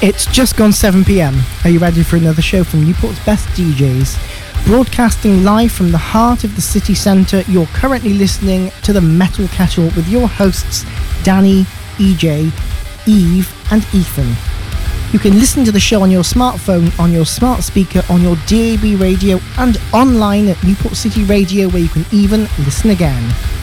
It's just gone 7 p.m. Are you ready for another show from Newport's best DJs? Broadcasting live from the heart of the city centre, you're currently listening to the Metal Kettle with your hosts Danny, EJ, Eve and Ethan. You can listen to the show on your smartphone, on your smart speaker, on your DAB radio and online at Newport City Radio, where you can even listen again.